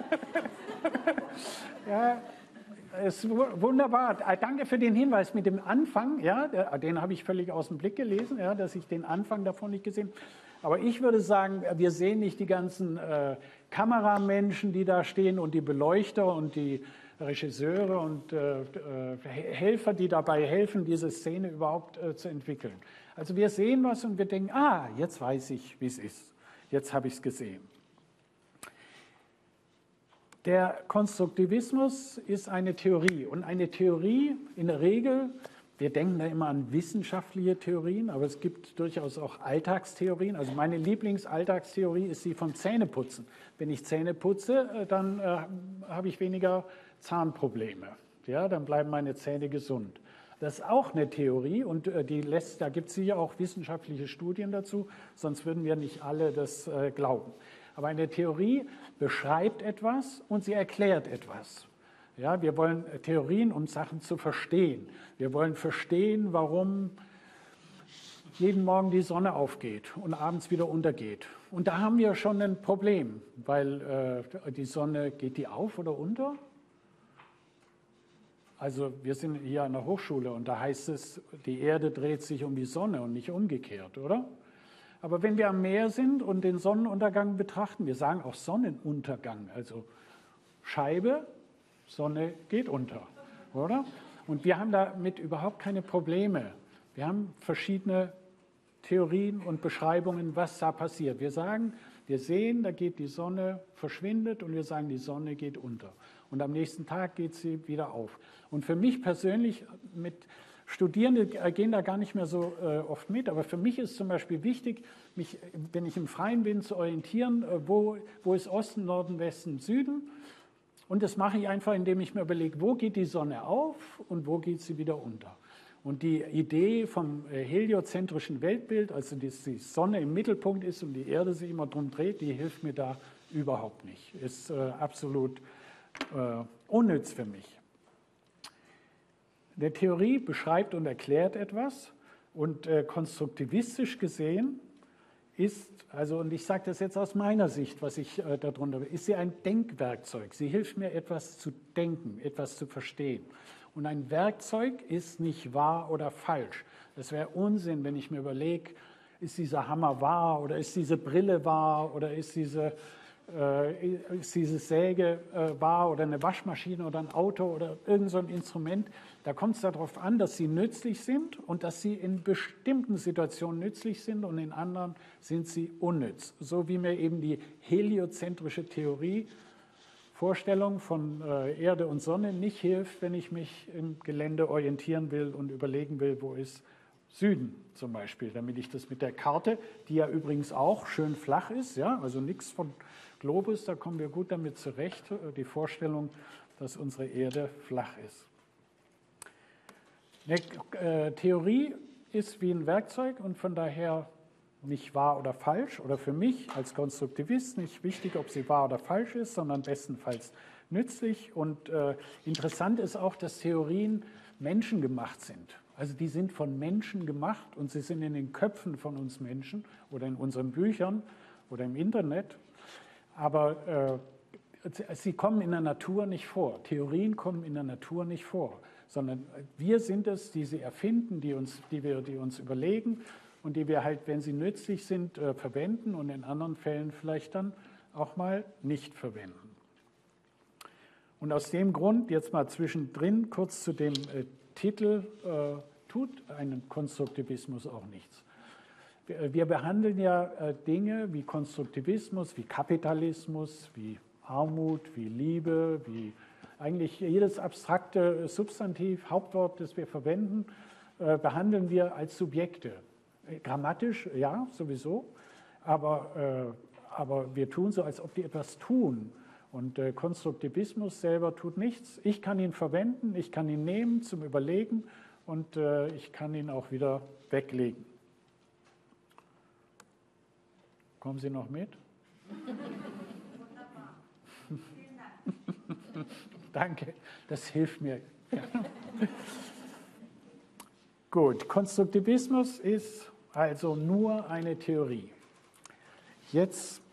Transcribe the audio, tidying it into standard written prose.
Ja, ist wunderbar. Danke für den Hinweis mit dem Anfang. Ja, den habe ich völlig aus dem Blick gelesen, ja, dass ich den Anfang davon nicht gesehen habe. Aber ich würde sagen, wir sehen nicht die ganzen Kameramenschen, die da stehen und die Beleuchter und die Regisseure und Helfer, die dabei helfen, diese Szene überhaupt zu entwickeln. Also wir sehen was und wir denken, jetzt weiß ich, wie es ist. Jetzt habe ich es gesehen. Der Konstruktivismus ist eine Theorie und eine Theorie in der Regel, wir denken da immer an wissenschaftliche Theorien, aber es gibt durchaus auch Alltagstheorien. Also meine Lieblingsalltagstheorie ist die vom Zähneputzen. Wenn ich Zähne putze, dann habe ich weniger Zahnprobleme. Ja, dann bleiben meine Zähne gesund. Das ist auch eine Theorie und da gibt es sicher auch wissenschaftliche Studien dazu, sonst würden wir nicht alle das glauben. Aber eine Theorie beschreibt etwas und sie erklärt etwas. Ja, wir wollen Theorien, um Sachen zu verstehen. Wir wollen verstehen, warum jeden Morgen die Sonne aufgeht und abends wieder untergeht. Und da haben wir schon ein Problem, weil die Sonne, geht die auf oder unter? Also wir sind hier an der Hochschule und da heißt es, die Erde dreht sich um die Sonne und nicht umgekehrt, oder? Aber wenn wir am Meer sind und den Sonnenuntergang betrachten, wir sagen auch Sonnenuntergang, also Scheibe, Sonne geht unter, oder? Und wir haben damit überhaupt keine Probleme. Wir haben verschiedene Theorien und Beschreibungen, was da passiert. Wir sagen, wir sehen, da geht die Sonne, verschwindet und wir sagen, die Sonne geht unter. Und am nächsten Tag geht sie wieder auf. Und für mich persönlich, mit Studierende gehen da gar nicht mehr so oft mit, aber für mich ist zum Beispiel wichtig, mich, wenn ich im Freien bin, zu orientieren, wo ist Osten, Norden, Westen, Süden. Und das mache ich einfach, indem ich mir überlege, wo geht die Sonne auf und wo geht sie wieder unter. Und die Idee vom heliozentrischen Weltbild, also dass die Sonne im Mittelpunkt ist und die Erde sich immer drum dreht, die hilft mir da überhaupt nicht. Ist absolut unnütz für mich. Eine Theorie beschreibt und erklärt etwas und konstruktivistisch gesehen ist, also und ich sage das jetzt aus meiner Sicht, was ich darunter will, ist sie ein Denkwerkzeug. Sie hilft mir, etwas zu denken, etwas zu verstehen. Und ein Werkzeug ist nicht wahr oder falsch. Das wäre Unsinn, wenn ich mir überlege, ist dieser Hammer wahr oder ist diese Brille wahr oder ist diese Säge wahr oder eine Waschmaschine oder ein Auto oder irgend so ein Instrument. Da kommt es darauf an, dass sie nützlich sind und dass sie in bestimmten Situationen nützlich sind und in anderen sind sie unnütz. So wie mir eben die heliozentrische Theorie Vorstellung von Erde und Sonne nicht hilft, wenn ich mich im Gelände orientieren will und überlegen will, wo ist Süden zum Beispiel, damit ich das mit der Karte, die ja übrigens auch schön flach ist, ja, also nichts von Globus, da kommen wir gut damit zurecht, die Vorstellung, dass unsere Erde flach ist. Eine Theorie ist wie ein Werkzeug und von daher nicht wahr oder falsch oder für mich als Konstruktivist nicht wichtig, ob sie wahr oder falsch ist, sondern bestenfalls nützlich. Und interessant ist auch, dass Theorien menschengemacht sind. Also die sind von Menschen gemacht und sie sind in den Köpfen von uns Menschen oder in unseren Büchern oder im Internet. Aber sie kommen in der Natur nicht vor. Theorien kommen in der Natur nicht vor, sondern wir sind es, die sie erfinden, die uns überlegen und die wir halt, wenn sie nützlich sind, verwenden und in anderen Fällen vielleicht dann auch mal nicht verwenden. Und aus dem Grund, jetzt mal zwischendrin kurz zu dem Titel, tut ein Konstruktivismus auch nichts. Wir behandeln ja Dinge wie Konstruktivismus, wie Kapitalismus, wie Armut, wie Liebe, wie eigentlich jedes abstrakte Substantiv, Hauptwort, das wir verwenden, behandeln wir als Subjekte. Grammatisch, ja, sowieso, aber wir tun so, als ob die etwas tun. Und Konstruktivismus selber tut nichts. Ich kann ihn verwenden, ich kann ihn nehmen zum Überlegen und ich kann ihn auch wieder weglegen. Kommen Sie noch mit? Wunderbar. Vielen Dank. Danke, das hilft mir. Ja. Gut, Konstruktivismus ist also nur eine Theorie. Jetzt